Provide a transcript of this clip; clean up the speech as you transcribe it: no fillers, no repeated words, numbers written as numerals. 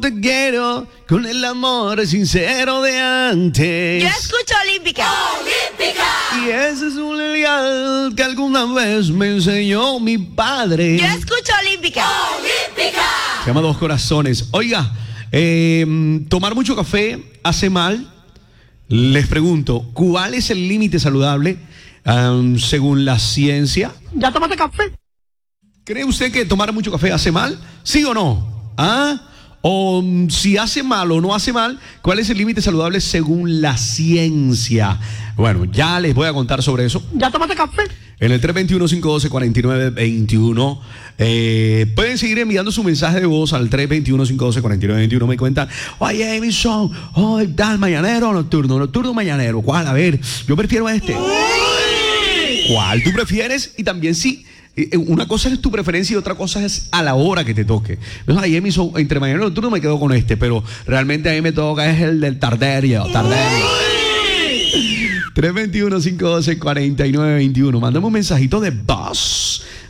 Te quiero con el amor sincero de antes. Yo escucho Olímpica. Y ese es un leal que alguna vez me enseñó mi padre. Yo escucho Olímpica. Se llama Dos Corazones. Oiga, tomar mucho café hace mal. Les pregunto, ¿cuál es el límite saludable según la ciencia? ¿Ya tomaste café? ¿Cree usted que tomar mucho café hace mal? ¿Sí o no? ¿Ah? O si hace mal o no hace mal, ¿cuál es el límite saludable según la ciencia? Bueno, ya les voy a contar sobre eso. ¿Ya tomaste café? En el 321-512-4921. Pueden seguir enviando su mensaje de voz al 321-512-4921. Me cuentan, oye, Emerson, tal mañanero o nocturno. Nocturno o mañanero. ¿Cuál? A ver, yo prefiero este. ¿Cuál tú prefieres? Y también sí. Una cosa es tu preferencia y otra cosa es a la hora que te toque. Entonces, ahí entre mañana y nocturno me quedo con este, pero realmente a mí me toca es el del tarderio. 321-512-4921. Mándame un mensajito de voz